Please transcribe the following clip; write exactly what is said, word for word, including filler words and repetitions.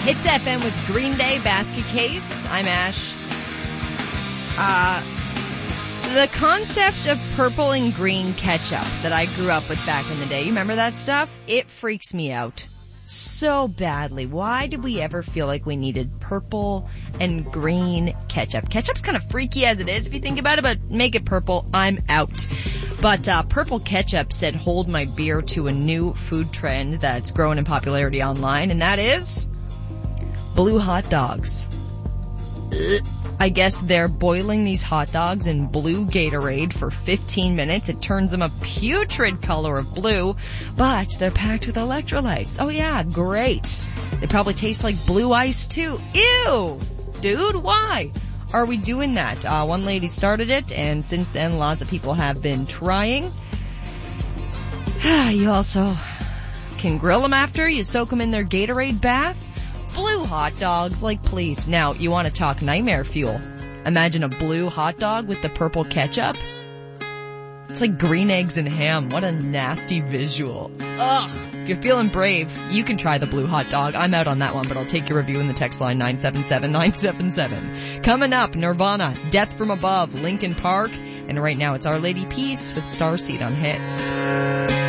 Hits F M with Green Day, Basket Case. I'm Ash. Uh, the concept of purple and green ketchup that I grew up with back in the day, you remember that stuff? It freaks me out so badly. Why did we ever feel like we needed purple and green ketchup? Ketchup's kind of freaky as it is if you think about it, but make it purple, I'm out. But uh, purple ketchup said hold my beer to a new food trend that's growing in popularity online, and that is blue hot dogs. I guess they're boiling these hot dogs in blue Gatorade for fifteen minutes. It turns them a putrid color of blue, but they're packed with electrolytes. Oh yeah, great. They probably taste like blue ice too. Ew! Dude, why are we doing that? Uh, one lady started it, and since then lots of people have been trying. You also can grill them after. You soak them in their Gatorade bath. Blue hot dogs, like please. Now, you want to talk nightmare fuel. Imagine a blue hot dog with the purple ketchup. It's like green eggs and ham. What a nasty visual. Ugh. If you're feeling brave, you can try the blue hot dog. I'm out on that one, but I'll take your review in the text line nine seven seven nine seven seven. Coming up, Nirvana, Death from Above, Linkin Park, and right now it's Our Lady Peace with Starseed on Hits.